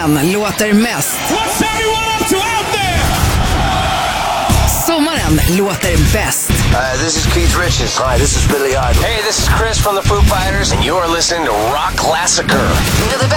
Sommaren låter mest. Sommaren låter bäst. This is Keith Richards. Hi, this is Billy Idol. Hey, this is Chris from the Foo Fighters, and you're listening to Rock Classicer. The